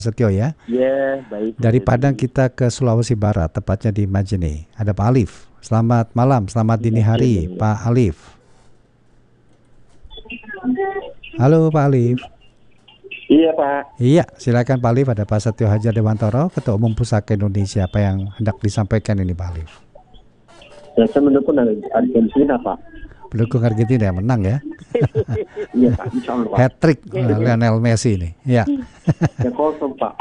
Setio ya. Ya, baik. Dari Bung Padang Rudi. kita ke Sulawesi Barat, tepatnya di Majene. Ada Pak Alif. Selamat malam, selamat dini Iya, hari, Jene, ya. Pak Alif. Halo Pak Alif. Iya, Pak. Iya, silakan Pak Alif. Ada Pak Setio Hajar Dewantoro, Ketua Umum Pusaka Indonesia. Apa yang hendak disampaikan ini Pak Alif? Ya, saya mendukung Argentina, Pak. Pendukung Argentina yang menang ya. Iya, Pak. Insya Allah, Pak. Hat-trick Lionel Messi ini. Iya. Ya, kosong, Pak.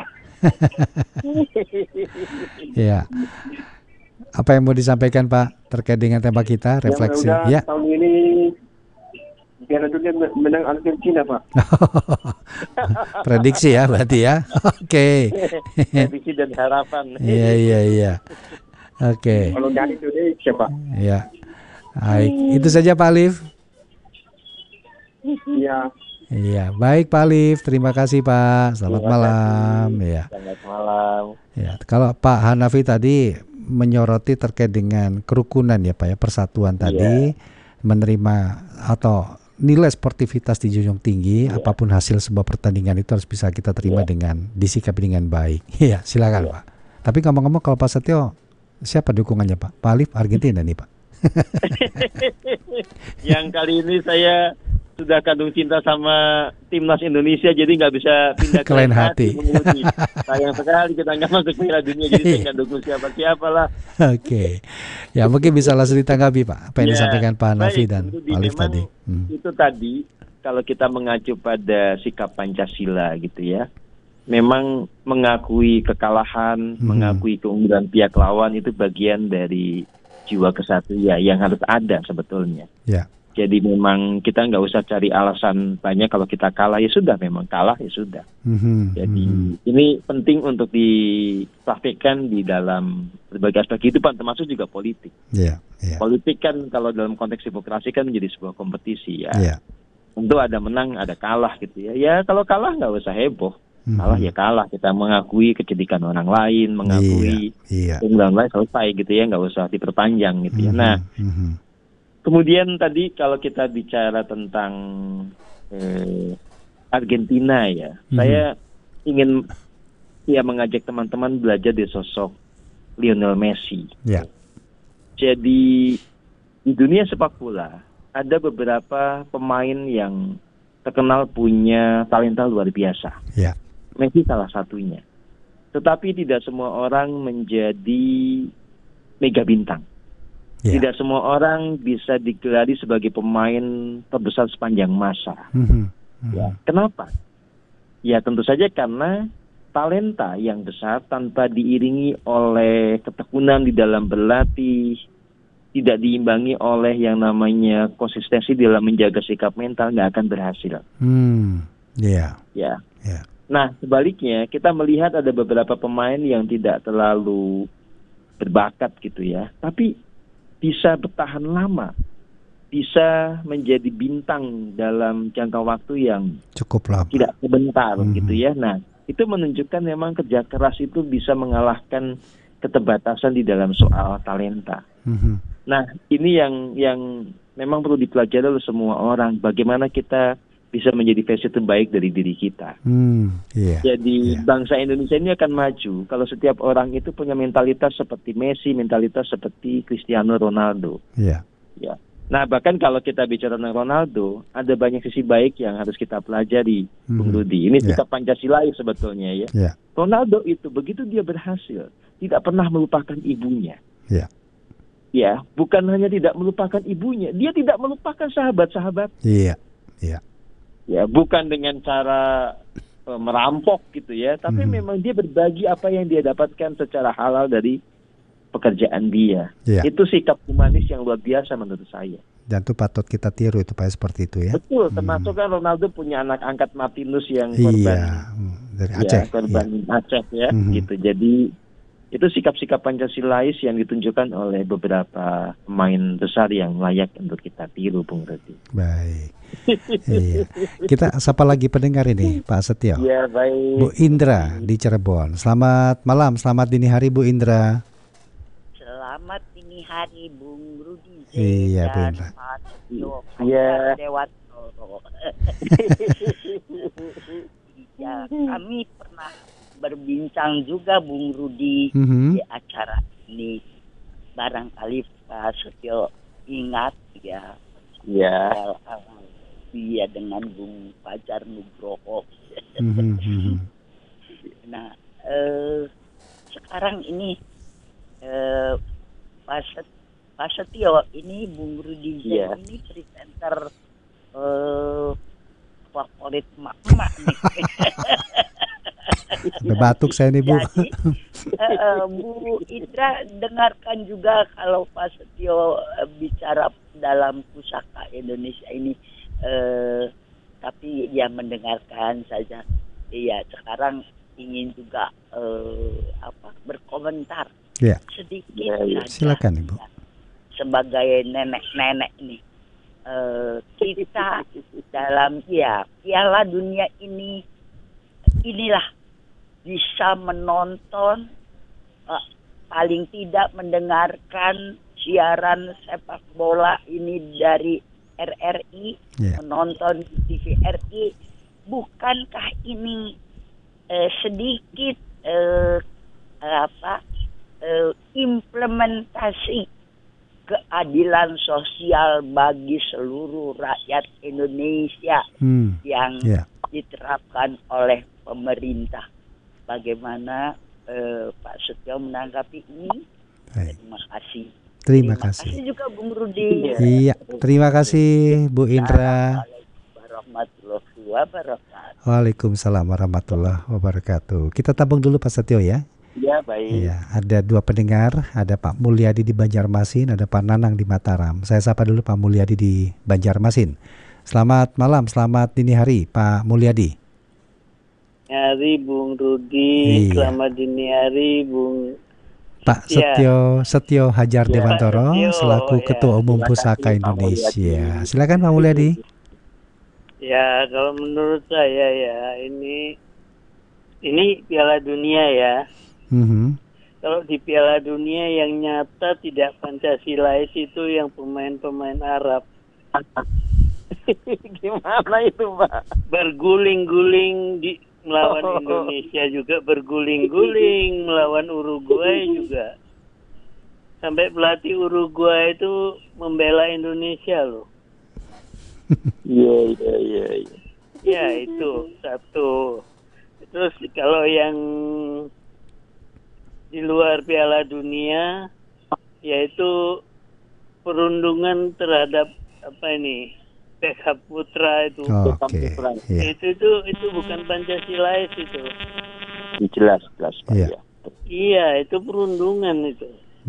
Iya. Apa yang mau disampaikan Pak terkait dengan tema kita, Ya, refleksi? mudah-mudahan Ya. tahun ini Piala Dunia menang Argentina, Pak. Prediksi ya berarti ya. Oke. Prediksi dan harapan. Iya, iya, iya. Oke. Kalau dari Indonesia, Pak. Ya. Baik, itu saja Pak Alif. Iya. Iya, baik Pak Alif. Terima kasih Pak. Selamat Terima malam. kasih. Ya. Selamat malam. Ya, kalau Pak Hanafi tadi menyoroti terkait dengan kerukunan ya Pak ya, persatuan tadi, menerima atau nilai sportivitas dijunjung tinggi, apapun hasil sebuah pertandingan itu harus bisa kita terima dengan disikapi dengan baik. Iya, silakan Pak. Tapi ngomong-ngomong kalau Pak Setio, siapa dukungannya Pak? Pak Alif Argentina nih Pak. Yang kali ini saya sudah kandung cinta sama timnas Indonesia, jadi nggak bisa pindah ke Kelain hati. Sayang sekali kita nggak masuk Piala Dunia, jadi saya nggak dukung siapa-siapa lah. Oke, ya mungkin bisa langsung ditanggapi Pak apa yang disampaikan Pak Hanafi Baik, dan Rudi, Pak Alif memang tadi. itu tadi kalau kita mengacu pada sikap Pancasila gitu ya, memang mengakui kekalahan, mengakui keunggulan pihak lawan itu bagian dari jiwa kesatria yang harus ada sebetulnya. Ya. Jadi memang kita nggak usah cari alasan banyak, kalau kita kalah ya sudah, memang kalah ya sudah. Jadi ini penting untuk dipraktikkan di dalam berbagai aspek kehidupan, termasuk juga politik. Politik kan kalau dalam konteks demokrasi kan menjadi sebuah kompetisi ya. Tentu ada menang, ada kalah gitu ya. Ya kalau kalah nggak usah heboh. Kalah ya kalah, kita mengakui kecedikan orang lain, mengakui keunggulan lain, selesai gitu ya, nggak usah diperpanjang gitu ya. Nah, kemudian tadi kalau kita bicara tentang Argentina ya, saya ingin mengajak teman-teman belajar dari sosok Lionel Messi. Jadi di dunia sepak bola ada beberapa pemain yang terkenal punya talenta luar biasa. Messi salah satunya. Tetapi tidak semua orang menjadi mega bintang. Tidak semua orang bisa digelari sebagai pemain terbesar sepanjang masa. Kenapa? Ya tentu saja karena talenta yang besar tanpa diiringi oleh ketekunan di dalam berlatih, tidak diimbangi oleh yang namanya konsistensi dalam menjaga sikap mental, nggak akan berhasil. Nah, sebaliknya kita melihat ada beberapa pemain yang tidak terlalu berbakat gitu ya, tapi bisa bertahan lama, bisa menjadi bintang dalam jangka waktu yang cukup lama, tidak sebentar gitu ya. Nah, itu menunjukkan memang kerja keras itu bisa mengalahkan keterbatasan di dalam soal talenta. Nah, ini yang memang perlu dipelajari oleh semua orang, bagaimana kita bisa menjadi versi terbaik dari diri kita. Jadi bangsa Indonesia ini akan maju kalau setiap orang itu punya mentalitas seperti Messi, mentalitas seperti Cristiano Ronaldo. Nah, bahkan kalau kita bicara tentang Ronaldo, ada banyak sisi baik yang harus kita pelajari, Bung Rudi. Ini sikap Pancasila sebetulnya ya. Ronaldo itu begitu dia berhasil, tidak pernah melupakan ibunya. Ya, bukan hanya tidak melupakan ibunya, dia tidak melupakan sahabat-sahabat. Ya, bukan dengan cara merampok gitu ya, tapi memang dia berbagi apa yang dia dapatkan secara halal dari pekerjaan dia. Itu sikap humanis yang luar biasa menurut saya. Dan itu patut kita tiru itu Pak, seperti itu ya. Betul, termasuk kan Ronaldo punya anak angkat Martinus yang korban dari Aceh. Aceh ya, gitu. Jadi itu sikap-sikap Pancasilais yang ditunjukkan oleh beberapa pemain besar yang layak untuk kita tiru, Bung Rudi. Baik. Kita sapa lagi pendengar ini, Pak Setio. Ya, baik. Bu Indra di Cirebon. Selamat malam, selamat dini hari Bu Indra. Selamat dini hari Bung Rudi. Iya, Bu Indra. Iya. Kami pernah berbincang juga Bung Rudi di acara ini. Barangkali Pak Setio ingat ya. Ya. Dia dengan Bung Fajar Nugroho. Nah, sekarang ini Pak Setio ini Bung Rudi Zen ini presenter favorit emak-emak nih. Batuk saya nih Bu. Jadi, Bu Indra dengarkan juga kalau Pak Setio bicara dalam Pusaka Indonesia ini, tapi dia mendengarkan saja. Iya, sekarang ingin juga berkomentar sedikit saja. Silakan Ibu. Sebagai nenek-nenek nih, kita dalam Piala Dunia inilah bisa menonton, paling tidak mendengarkan siaran sepak bola ini dari RRI, menonton TV RI. Bukankah ini sedikit implementasi keadilan sosial bagi seluruh rakyat Indonesia yang diterapkan oleh pemerintah? Bagaimana Pak Setio menanggapi ini? Terima kasih. Terima kasih juga Bung Rudi. Iya, terima kasih Bu Indra. Warahmatullahi wabarakatuh. Waalaikumsalam warahmatullahi wabarakatuh. Kita tabung dulu Pak Setio ya. Ya, baik. Iya, ada dua pendengar, ada Pak Mulyadi di Banjarmasin, ada Pak Nanang di Mataram. Saya sapa dulu Pak Mulyadi di Banjarmasin. Selamat malam, selamat dini hari Pak Mulyadi. Hari Bung Rudi, selamat dini hari Bung Pak Setio Hajar Dewantoro selaku Ketua Umum Pusaka Indonesia. Silakan Pak Mulyadi. Ya, kalau menurut saya ya ini Piala Dunia ya. Kalau di Piala Dunia yang nyata tidak Pancasilais itu yang pemain-pemain Arab. Gimana itu Pak? Berguling-guling melawan Indonesia juga, berguling-guling melawan Uruguay juga. Sampai pelatih Uruguay itu membela Indonesia loh. Iya. Ya itu satu. Terus kalau yang di luar Piala Dunia yaitu perundungan terhadap PK Putra itu. Itu bukan Pancasilais itu. Jelas Pak. Iya, itu perundungan itu.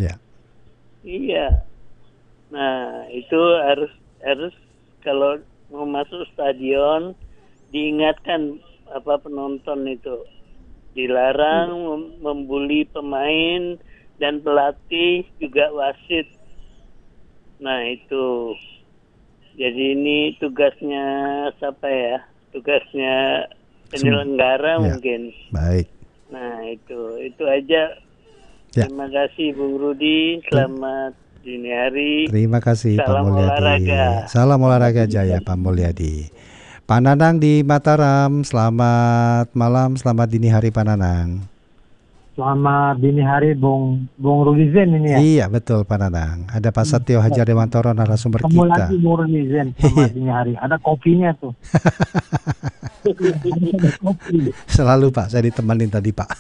Iya. Nah, itu harus kalau mau masuk stadion diingatkan penonton itu dilarang membuli pemain dan pelatih juga wasit. Nah, itu. Jadi ini tugasnya siapa ya? Tugasnya penyelenggara mungkin. Baik. Nah, itu aja. Terima kasih Bung Rudi. Selamat dini hari. Terima kasih Pak Mulyadi. Olahraga. Salam olahraga jaya Pak Mulyadi. Pak Nanang di Mataram, selamat malam, selamat dini hari Pak Nanang. Selamat dini hari Bung Rudi Zen ini ya. Iya betul Pak Nanang. Ada Pak Setio Hajar Dewantoro narasumber kita. Kamu lagi Bung Rudi Zen, selamat dini hari. Ada kopinya tuh. Selalu Pak, saya ditemenin tadi Pak.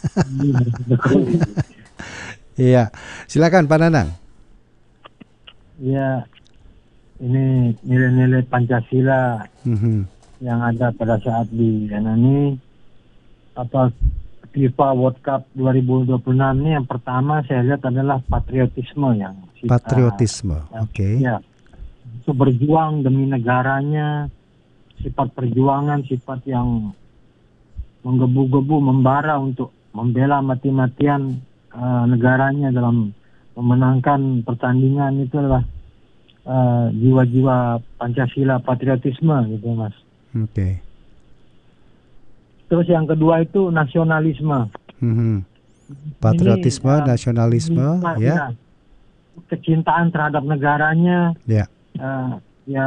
Iya, silakan Pak Nanang. Iya, ini nilai-nilai Pancasila yang ada pada saat di FIFA World Cup 2026 ini yang pertama saya lihat adalah patriotisme yang oke. Ya, itu berjuang demi negaranya, sifat perjuangan, sifat yang menggebu-gebu, membara untuk membela mati-matian negaranya dalam memenangkan pertandingan. Itu adalah jiwa-jiwa Pancasila, patriotisme gitu Mas. Oke. Terus yang kedua itu nasionalisme. Patriotisme, nasionalisme, ya. Kecintaan terhadap negaranya. Ya.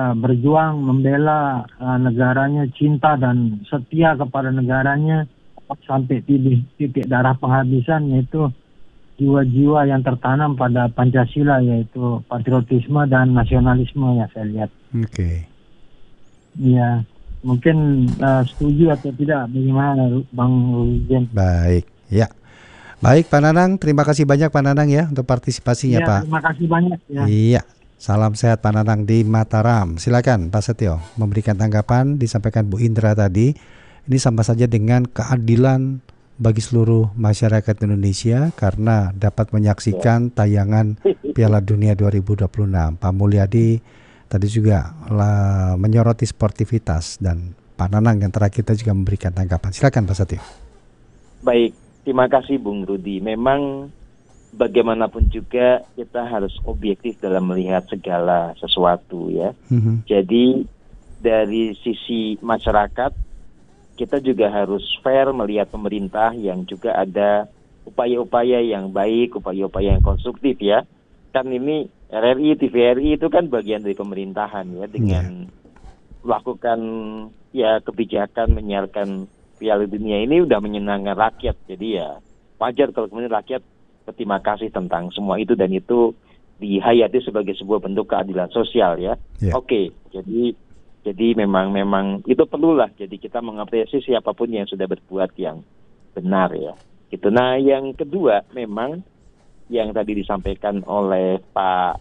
Berjuang membela negaranya, cinta dan setia kepada negaranya. sampai titik darah penghabisan, yaitu jiwa-jiwa yang tertanam pada Pancasila, yaitu patriotisme dan nasionalisme ya saya lihat. Oke. Ya, mungkin setuju atau tidak, bagaimana Bang Rujen? Baik, ya. Baik Pak Nanang, terima kasih banyak Pak Nanang ya untuk partisipasinya Ya, Pak. terima kasih banyak ya. Iya, salam sehat Pak Nanang di Mataram. Silakan Pak Setio memberikan tanggapan disampaikan Bu Indra tadi. Ini sama saja dengan keadilan bagi seluruh masyarakat Indonesia karena dapat menyaksikan tayangan Piala Dunia 2026. Pak Mulyadi tadi juga menyoroti sportivitas, dan Pak Nanang yang terakhir kita juga memberikan tanggapan. Silakan Pak Setio. Baik, terima kasih Bung Rudi. Memang bagaimanapun juga kita harus objektif dalam melihat segala sesuatu ya. Jadi dari sisi masyarakat kita juga harus fair melihat pemerintah yang juga ada upaya-upaya yang baik, upaya-upaya yang konstruktif ya. Kan ini RRI, TVRI itu kan bagian dari pemerintahan ya, dengan melakukan ya kebijakan menyiarkan Piala Dunia ini udah menyenangkan rakyat. Jadi ya wajar kalau kemudian rakyat berterima kasih tentang semua itu, dan itu dihayati sebagai sebuah bentuk keadilan sosial ya. Oke, jadi memang itu perlulah. Jadi kita mengapresiasi siapapun yang sudah berbuat yang benar ya. Gitu. Nah, yang kedua memang yang tadi disampaikan oleh Pak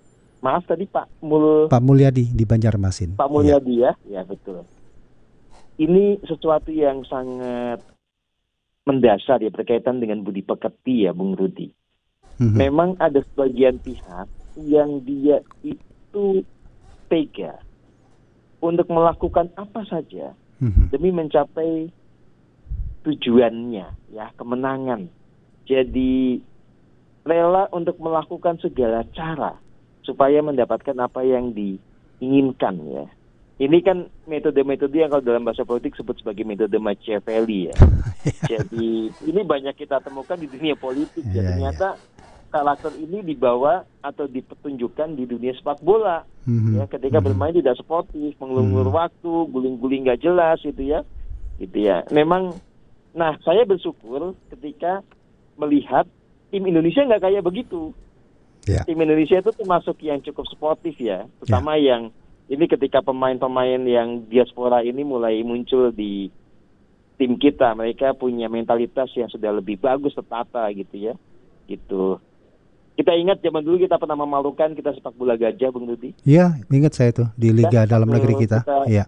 Mulyadi di Banjarmasin. Pak Mulyadi ya betul. Ini sesuatu yang sangat mendasar ya, berkaitan dengan budi pekerti ya Bung Rudi. Memang ada sebagian pihak yang dia itu tega untuk melakukan apa saja demi mencapai tujuannya ya, kemenangan. Jadi rela untuk melakukan segala cara supaya mendapatkan apa yang diinginkan ya. Ini kan metode-metode yang kalau dalam bahasa politik sebut sebagai metode Machiavelli ya. Jadi ini banyak kita temukan di dunia politik ya. Ternyata karakter ini dibawa atau dipertunjukkan di dunia sepak bola ya, ketika bermain tidak sportif, mengulur waktu, guling-guling nggak jelas gitu ya. Memang, nah saya bersyukur ketika melihat tim Indonesia nggak kayak begitu. Tim Indonesia itu termasuk yang cukup sportif ya, terutama yang ini ketika pemain-pemain yang diaspora ini mulai muncul di tim kita, mereka punya mentalitas yang sudah lebih bagus, tertata gitu ya. Gitu. Kita ingat zaman dulu kita pernah memalukan, kita sepak bola gajah, Bung Rudi. Iya, ingat saya tuh di liga dalam negeri kita. Iya.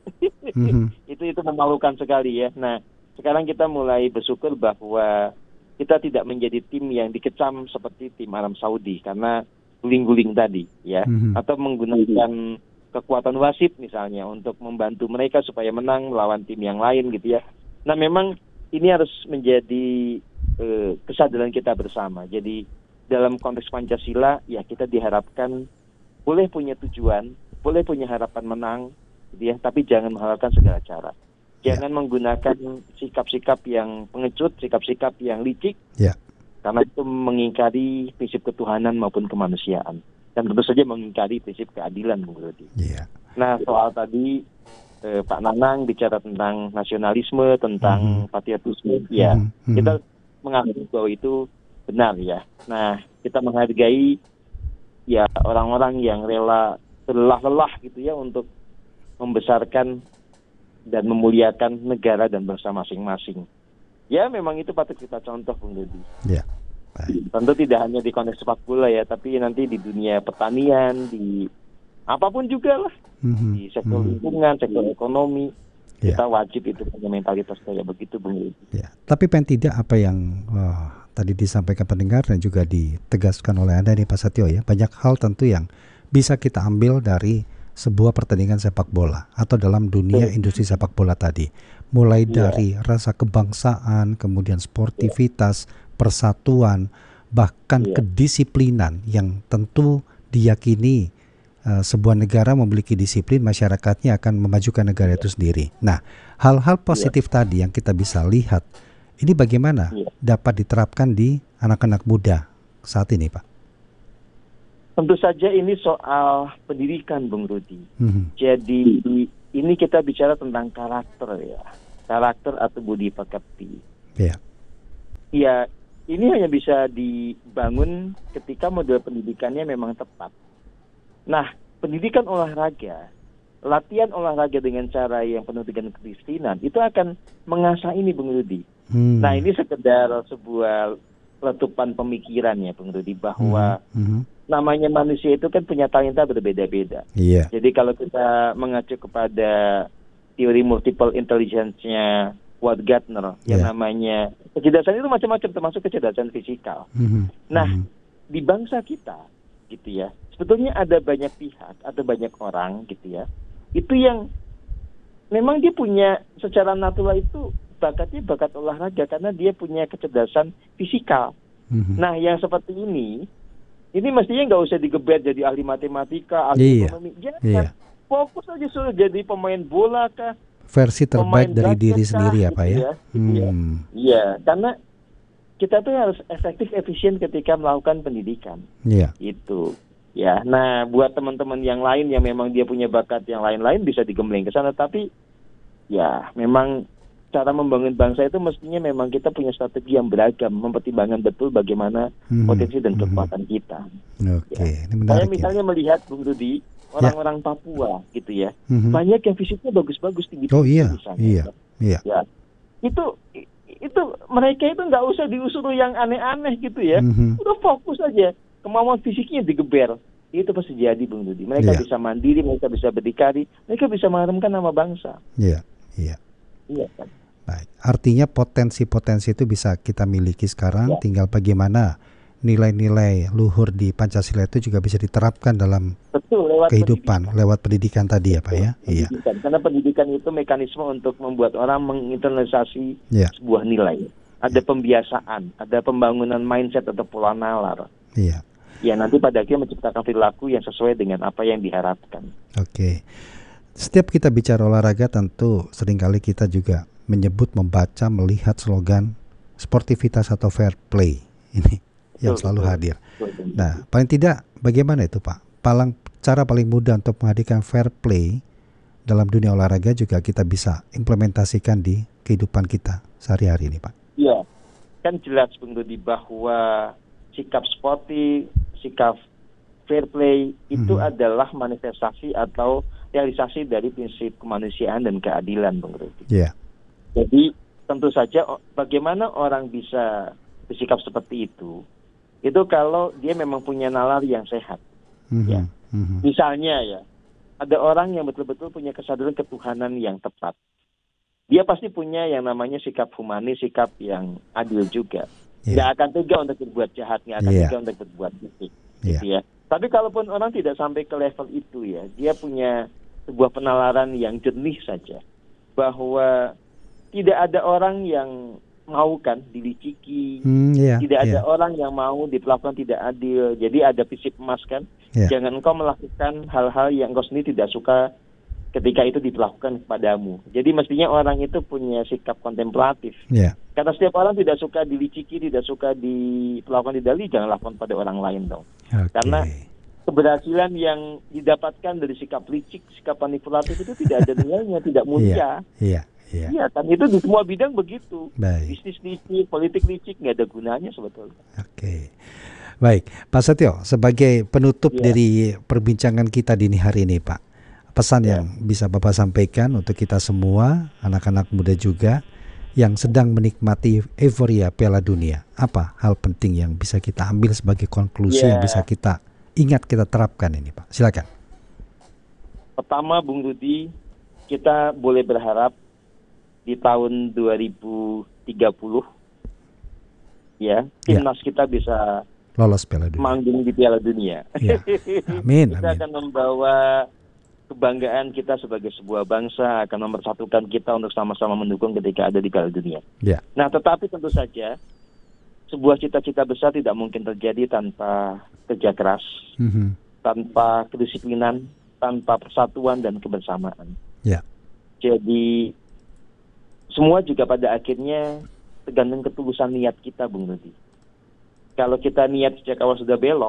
Itu memalukan sekali ya. Nah, sekarang kita mulai bersyukur bahwa kita tidak menjadi tim yang dikecam seperti tim Arab Saudi karena guling-guling tadi ya, atau menggunakan kekuatan wasit misalnya untuk membantu mereka supaya menang melawan tim yang lain gitu ya. Nah, memang ini harus menjadi kesadaran kita bersama. Jadi dalam konteks Pancasila ya, kita diharapkan boleh punya tujuan, boleh punya harapan menang gitu ya, tapi jangan menghalalkan segala cara. Jangan menggunakan sikap-sikap yang pengecut, sikap-sikap yang licik, karena itu mengingkari prinsip ketuhanan maupun kemanusiaan. Dan tentu saja mengingkari prinsip keadilan, Bung Rudi. Nah, soal tadi Pak Nanang bicara tentang nasionalisme, tentang patriotisme, ya kita mengakui bahwa itu benar ya. Nah, kita menghargai ya orang-orang yang rela berlelah-lelah gitu ya untuk membesarkan dan memuliakan negara dan bangsa masing-masing. Ya, memang itu patut kita contoh, Bung Rudi. Tentu tidak hanya di konteks sepak bola ya, tapi nanti di dunia pertanian, di apapun juga lah, di sektor lingkungan, sektor ekonomi, kita wajib itu punya mentalitas kayak begitu, Bung Rudi. Tapi pen tidak apa yang tadi disampaikan pendengar dan juga ditegaskan oleh Anda nih Pak Setio ya, banyak hal tentu yang bisa kita ambil dari sebuah pertandingan sepak bola atau dalam dunia industri sepak bola tadi, mulai dari rasa kebangsaan, kemudian sportivitas, persatuan, bahkan kedisiplinan yang tentu diyakini sebuah negara memiliki disiplin, masyarakatnya akan memajukan negara itu sendiri. Nah, hal-hal positif tadi yang kita bisa lihat, ini bagaimana dapat diterapkan di anak-anak muda saat ini, Pak? Tentu saja ini soal pendidikan, Bung Rudi. Jadi ini kita bicara tentang karakter ya. karakter atau budi pekerti. Iya. Ya, ini hanya bisa dibangun ketika model pendidikannya memang tepat. Nah, pendidikan olahraga, latihan olahraga dengan cara yang penuh dengan kedisiplinan, itu akan mengasah ini, Bung Rudi. Nah, ini sekedar sebuah letupan pemikiran ya, Bung Rudi, bahwa namanya manusia itu kan punya talenta berbeda-beda. Iya. Jadi kalau kita mengacu kepada teori multiple intelligence-nya Walt Gardner, yang namanya kecerdasan itu macam-macam, termasuk kecerdasan fisikal. Nah, di bangsa kita, gitu ya, sebetulnya ada banyak pihak atau banyak orang, gitu ya, itu yang memang dia punya secara natural itu bakatnya bakat olahraga karena dia punya kecerdasan fisikal. Nah, yang seperti ini mestinya nggak usah digebet jadi ahli matematika, ahli ekonomi. Jangan, fokus aja suruh jadi pemain bola kah, versi terbaik dari diri sendiri ya, Pak ya. Iya, karena kita tuh harus efektif, efisien ketika melakukan pendidikan. Iya. Itu. Ya, nah buat teman-teman yang lain yang memang dia punya bakat yang lain-lain bisa digembleng ke sana, tapi ya memang cara membangun bangsa itu mestinya memang kita punya strategi yang beragam, mempertimbangkan betul bagaimana potensi dan kekuatan kita. Oke, ya. Ini menarik. Saya misalnya melihat, Bung Rudi, orang-orang Papua gitu ya, banyak yang fisiknya bagus-bagus, tinggi-tinggi. Oh iya, misalnya. iya. Ya, itu mereka itu nggak usah diusuruh yang aneh-aneh gitu ya, udah fokus aja, kemauan fisiknya digeber. Itu pasti jadi, Bung Rudi. Mereka bisa mandiri, mereka bisa berdikari, mereka bisa mengharumkan nama bangsa. Iya kan. Baik. Artinya potensi-potensi itu bisa kita miliki sekarang, tinggal bagaimana nilai-nilai luhur di Pancasila itu juga bisa diterapkan dalam kehidupan lewat pendidikan tadi ya, Pak ya. Iya. Karena pendidikan itu mekanisme untuk membuat orang menginternalisasi sebuah nilai. Ada pembiasaan, ada pembangunan mindset atau pola nalar. Iya. Ya, nanti pada akhirnya menciptakan perilaku yang sesuai dengan apa yang diharapkan. Oke. Setiap kita bicara olahraga tentu seringkali kita juga menyebut, membaca, melihat slogan sportivitas atau fair play ini yang selalu hadir. Nah, paling tidak bagaimana itu, Pak? Cara paling mudah untuk menghadirkan fair play dalam dunia olahraga juga kita bisa implementasikan di kehidupan kita sehari-hari ini, Pak. Iya, kan jelas, Bung Rudi, bahwa sikap sporty, sikap fair play itu adalah manifestasi atau realisasi dari prinsip kemanusiaan dan keadilan, Bung Rudi. Iya. Jadi tentu saja bagaimana orang bisa bersikap seperti itu kalau dia memang punya nalar yang sehat. Ya. Misalnya ya, ada orang yang betul-betul punya kesadaran ketuhanan yang tepat. Dia pasti punya yang namanya sikap humanis, sikap yang adil juga. Nggak akan tega untuk berbuat jahat, nggak akan tega untuk berbuat baik. Gitu ya. Tapi kalaupun orang tidak sampai ke level itu ya, dia punya sebuah penalaran yang jernih saja, bahwa tidak ada orang yang mau kan diliciki, tidak ada orang yang mau diperlakukan tidak adil. Jadi ada prinsip emas kan, jangan engkau melakukan hal-hal yang engkau sendiri tidak suka ketika itu diperlakukan kepadamu. Jadi mestinya orang itu punya sikap kontemplatif. Karena setiap orang tidak suka diliciki, tidak suka diperlakukan tidak adil, jangan lakukan pada orang lain dong. Karena keberhasilan yang didapatkan dari sikap licik, sikap manipulatif itu tidak ada nilainya, tidak mulia. Iya kan, itu di semua bidang begitu. Bisnis licik, politik licik, nggak ada gunanya sebetulnya. Oke. Baik, Pak Setio, sebagai penutup dari perbincangan kita dini hari ini, Pak, pesan yang bisa Bapak sampaikan untuk kita semua, anak-anak muda juga yang sedang menikmati euforia Piala Dunia, apa hal penting yang bisa kita ambil sebagai konklusi yang bisa kita ingat, kita terapkan ini, Pak? Silakan. Pertama, Bung Rudi, kita boleh berharap di tahun 2030 timnas kita bisa lolos Piala Dunia, manggung di Piala Dunia. Amin. Kita akan membawa kebanggaan kita sebagai sebuah bangsa, akan mempersatukan kita untuk sama-sama mendukung ketika ada di Piala Dunia. Nah, tetapi tentu saja sebuah cita-cita besar tidak mungkin terjadi tanpa kerja keras, tanpa kedisiplinan, tanpa persatuan dan kebersamaan. Jadi semua juga pada akhirnya tergantung ketulusan niat kita, Bung Rudi. Kalau kita niat sejak awal sudah belok,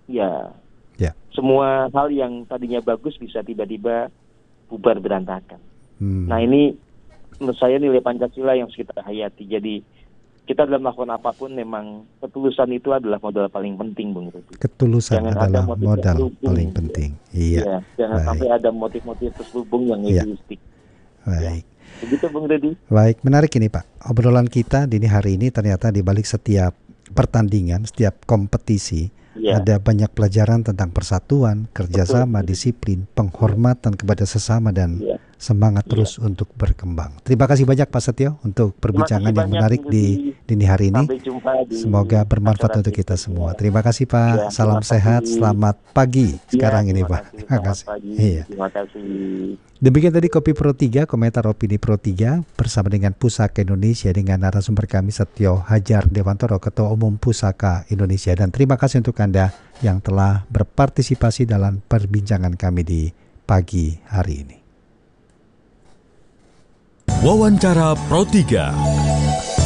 semua hal yang tadinya bagus bisa tiba-tiba bubar berantakan. Nah, ini menurut saya nilai Pancasila yang harus kita hayati. Jadi kita dalam melakukan apapun memang ketulusan itu adalah modal paling penting, Bung Rudi. Ketulusan jangan adalah ada modal paling penting. Iya. Jangan Baik. sampai ada motif-motif terselubung yang egoistik. Baik. Begitu, Bung Rudi. Baik, menarik ini Pak. Obrolan kita dini hari ini ternyata di balik setiap pertandingan, setiap kompetisi, ada banyak pelajaran tentang persatuan, kerjasama, disiplin, penghormatan kepada sesama, dan semangat terus untuk berkembang. Terima kasih banyak Pak Setio untuk perbincangan yang menarik di dini hari ini. Semoga bermanfaat untuk kita semua. Terima kasih Pak. Salam sehat, selamat pagi sekarang ini Pak. Terima kasih. Terima kasih. Demikian tadi Kopi Pro 3, komentar opini Pro 3 bersama dengan Pusaka Indonesia dengan narasumber kami Setio Hadjar Dewantoro, Ketua Umum Pusaka Indonesia. Dan terima kasih untuk Anda yang telah berpartisipasi dalam perbincangan kami di pagi hari ini. Wawancara Pro 3.